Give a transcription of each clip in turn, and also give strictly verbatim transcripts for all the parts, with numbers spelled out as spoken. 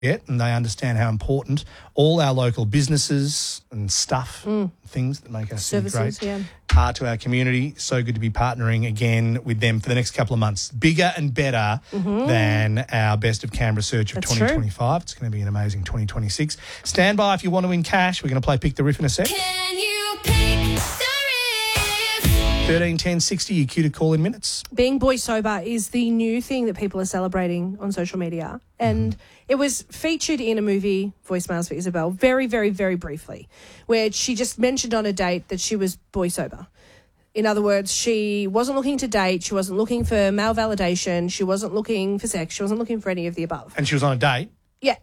it, and they understand how important all our local businesses and stuff, mm. things that make us Services, great, yeah. are to our community. So good to be partnering again with them for the next couple of months. Bigger and better mm-hmm. than our Best of Canberra search of That's twenty twenty-five. True. It's going to be an amazing twenty twenty-six. Stand by if you want to win cash. We're going to play Pick the Riff in a sec. Can you pick the riff? thirteen ten sixty, your cue to call in minutes. Being boy sober is the new thing that people are celebrating on social media. And mm-hmm. it was featured in a movie, Voicemails for Isabel, very, very, very briefly, where she just mentioned on a date that she was boy sober. In other words, she wasn't looking to date, she wasn't looking for male validation, she wasn't looking for sex, she wasn't looking for any of the above. And she was on a date? Yeah.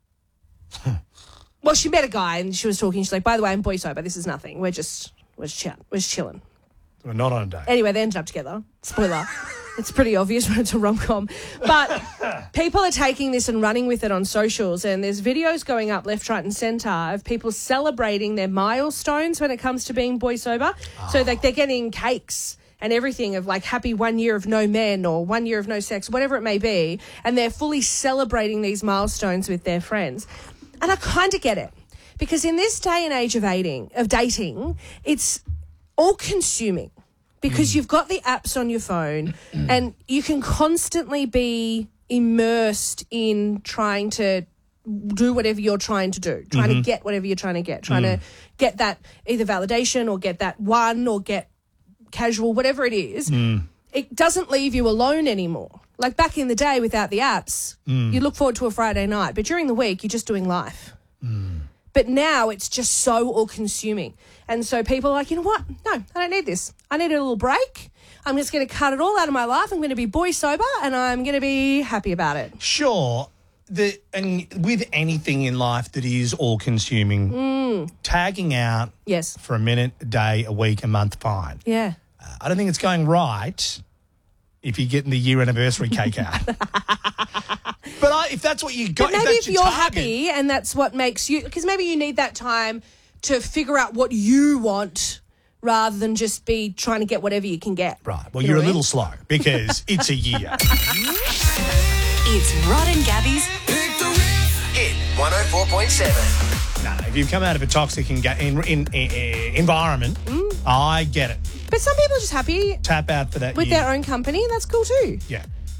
Well, she met a guy and she was talking, she's like, by the way, I'm boy sober, this is nothing. We're just, we're, ch- we're just chilling. We're not on a date. Anyway, they ended up together. Spoiler. It's pretty obvious when it's a rom-com. But people are taking this and running with it on socials, and there's videos going up left, right and centre of people celebrating their milestones when it comes to being boy sober. Oh. So like they're getting cakes and everything of like happy one year of no men or one year of no sex, whatever it may be, and they're fully celebrating these milestones with their friends. And I kind of get it, because in this day and age of dating, of dating, it's all-consuming. Because mm. you've got the apps on your phone and you can constantly be immersed in trying to do whatever you're trying to do, trying mm-hmm. to get whatever you're trying to get, trying mm. to get that either validation or get that one or get casual, whatever it is. Mm. It doesn't leave you alone anymore. Like back in the day without the apps, mm. you look forward to a Friday night, but during the week you're just doing life. Mm. But now it's just so all-consuming. And so people are like, you know what? No, I don't need this. I need a little break. I'm just going to cut it all out of my life. I'm going to be boy sober and I'm going to be happy about it. Sure. The and with anything in life that is all-consuming, mm. tagging out yes. for a minute, a day, a week, a month, fine. Yeah. Uh, I don't think it's going right if you're getting the year anniversary cake out. But I, if that's what you got, but maybe if, if that's you're target, happy and that's what makes you, because maybe you need that time to figure out what you want rather than just be trying to get whatever you can get. Right. Well, you you're a mean? little slow because it's a year. It's Rod and Gabby's Pick the Riff. Hit one oh four point seven. No, if you've come out of a toxic in, in, in, in, environment, mm. I get it. But some people are just happy. Tap out for that with year. their own company, and that's cool too. Yeah.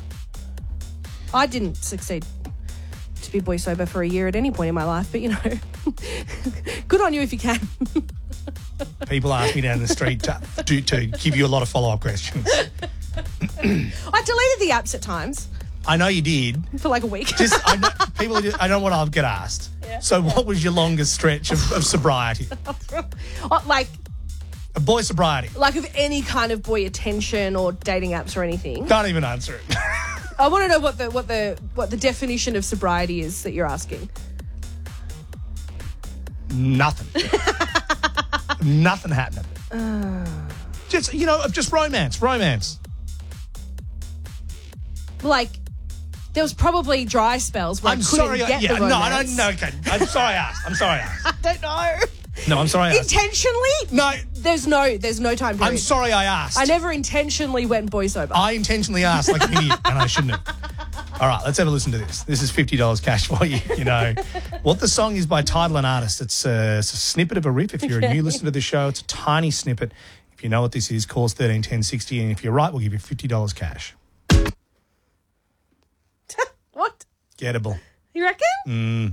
I didn't succeed to be boy sober for a year at any point in my life, but, you know, good on you if you can. People ask me down the street to, to, to give you a lot of follow-up questions. I deleted the apps at times. I know you did. For like a week. Just I know, people. Just, I don't want to get asked. Yeah. So what was your longest stretch of, of sobriety? oh, like... A boy sobriety. Like of any kind of boy attention or dating apps or anything. Don't even answer it. I want to know what the what the what the definition of sobriety is that you're asking. Nothing. Nothing happening. Uh. Just you know, just romance, romance. Like there was probably dry spells where I'm I couldn't sorry, get yeah, the romance. No, I don't know. Okay. I'm sorry I asked. I'm sorry I asked. I don't know. No, I'm sorry I asked. Intentionally? No. There's no there's no time period. I'm sorry I asked. I never intentionally went boy sober. I intentionally asked like an idiot and I shouldn't have. All right, let's have a listen to this. This is fifty dollars cash for you, you know. What the song is by title and artist. It's a, it's a snippet of a riff. If you're okay. a new listener to the show, it's a tiny snippet. If you know what this is, call us thirteen ten sixty, and if you're right, we'll give you fifty dollars cash. What? Gettable. You reckon? Mm.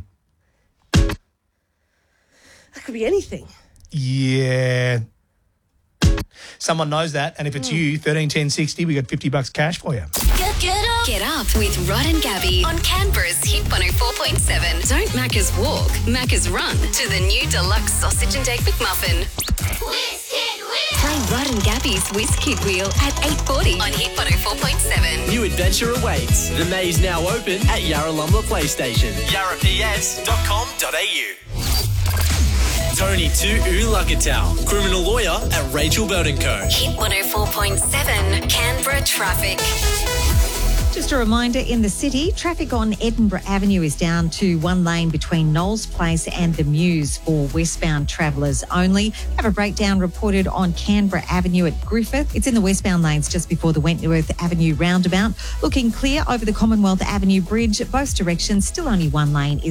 That could be anything. Yeah. Someone knows that, and if it's mm. you, thirteen ten sixty, we got fifty bucks cash for you. Get, get up. Get up with Rod and Gabby on Canberra's Hit one oh four point seven. Don't Macca's walk, Macca's run to the new deluxe sausage and egg McMuffin. Whiz Kid Wheel. Play Rod and Gabby's Whiz Kid Wheel at eight forty on Hit one oh four point seven. New adventure awaits. The maze now open at Yarralumla Playstation. yarra p s dot com dot a u. Tony to Ulagatal, criminal lawyer at Rachel Burton Co. Hit one oh four point seven, Canberra Traffic. Just a reminder, in the city, traffic on Edinburgh Avenue is down to one lane between Knowles Place and the Mews for westbound travellers only. Have a breakdown reported on Canberra Avenue at Griffith. It's in the westbound lanes just before the Wentworth Avenue roundabout. Looking clear over the Commonwealth Avenue Bridge. Both directions, still only one lane is